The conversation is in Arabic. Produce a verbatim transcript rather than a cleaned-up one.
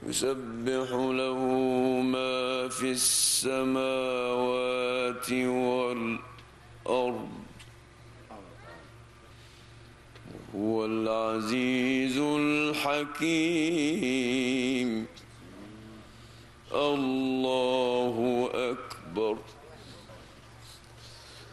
يسبح له ما في السماوات والأرض هو العزيز الحكيم